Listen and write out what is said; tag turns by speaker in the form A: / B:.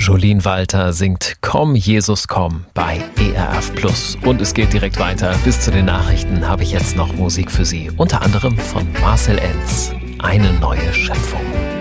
A: Jolene Walter singt Komm, Jesus, komm bei ERF Plus. Und es geht direkt weiter. Bis zu den Nachrichten habe ich jetzt noch Musik für Sie. Unter anderem von Marcel Enz. Eine neue Schöpfung.